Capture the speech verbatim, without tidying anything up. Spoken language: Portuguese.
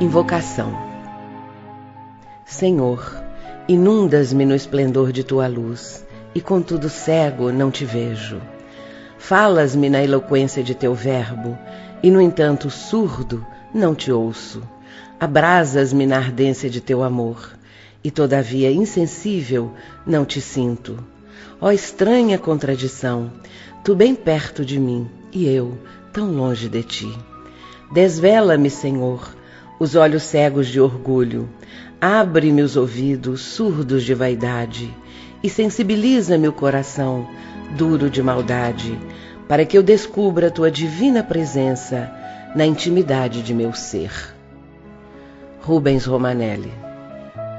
Invocação. Senhor, inundas-me no esplendor de tua luz, e contudo cego não te vejo. Falas-me na eloquência de teu verbo, e no entanto surdo não te ouço. Abrasas-me na ardência de teu amor, e todavia insensível não te sinto. Ó estranha contradição, tu bem perto de mim, e eu tão longe de ti. Desvela-me, Senhor, os olhos cegos de orgulho, abre-me os ouvidos surdos de vaidade, e sensibiliza-me o coração duro de maldade, para que eu descubra a tua divina presença na intimidade de meu ser. Rubens Romanelli.